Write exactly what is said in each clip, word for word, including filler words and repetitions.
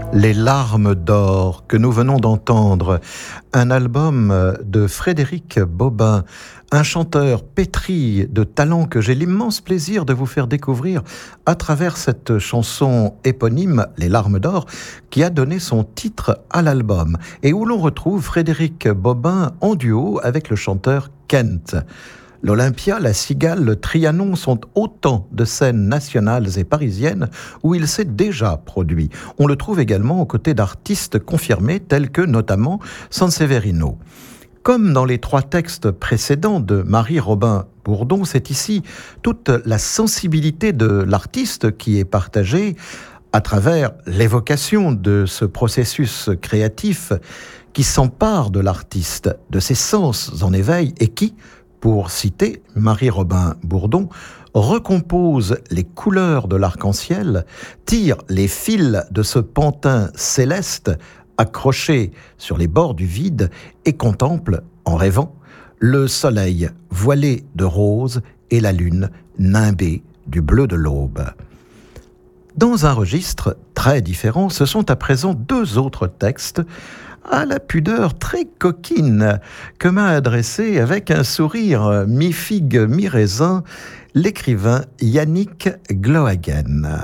Les larmes d'or que nous venons d'entendre, un album de Frédéric Bobin, un chanteur pétri de talent que j'ai l'immense plaisir de vous faire découvrir à travers cette chanson éponyme, Les larmes d'or, qui a donné son titre à l'album et où l'on retrouve Frédéric Bobin en duo avec le chanteur Kent. L'Olympia, la Cigale, le Trianon sont autant de scènes nationales et parisiennes où il s'est déjà produit. On le trouve également aux côtés d'artistes confirmés tels que notamment Sanseverino. Comme dans les trois textes précédents de Marie-Robin Bourdon, c'est ici toute la sensibilité de l'artiste qui est partagée à travers l'évocation de ce processus créatif qui s'empare de l'artiste, de ses sens en éveil et qui, pour citer Marie-Robin Bourdon, recompose les couleurs de l'arc-en-ciel, tire les fils de ce pantin céleste accroché sur les bords du vide et contemple, en rêvant, le soleil voilé de rose et la lune nimbée du bleu de l'aube. Dans un registre très différent, ce sont à présent deux autres textes à la pudeur très coquine que m'a adressé avec un sourire mi-figue, mi-raisin, l'écrivain Yannick Glohagen.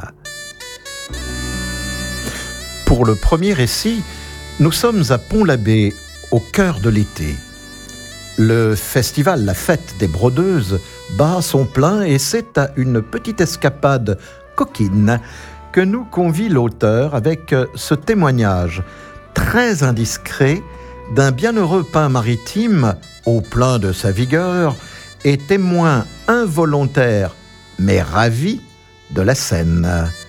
Pour le premier récit, nous sommes à Pont-l'Abbé, au cœur de l'été. Le festival La Fête des Brodeuses bat son plein et c'est à une petite escapade coquine que nous convie l'auteur avec ce témoignage très indiscret d'un bienheureux pain maritime au plein de sa vigueur et témoin involontaire mais ravi de la scène.